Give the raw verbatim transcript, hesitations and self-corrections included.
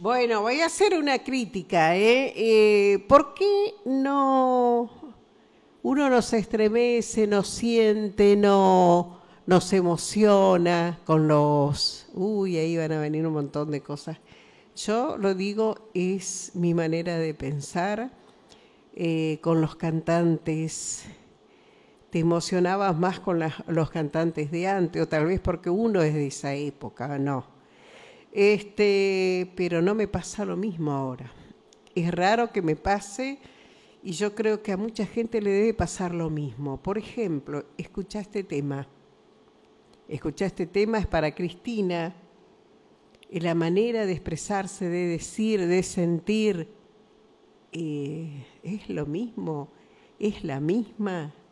Bueno, voy a hacer una crítica, ¿eh? Eh, ¿por qué no uno no se estremece, no siente, no nos emociona con los... Uy, ahí van a venir un montón de cosas. Yo lo digo, es mi manera de pensar, eh, con los cantantes. Te emocionabas más con las- los cantantes de antes, o tal vez porque uno es de esa época, no. Este, pero no me pasa lo mismo ahora. Es raro que me pase y yo creo que a mucha gente le debe pasar lo mismo. Por ejemplo, escucha este tema. Escucha este tema, es para Cristina. Y la manera de expresarse, de decir, de sentir, eh, es lo mismo, es la misma.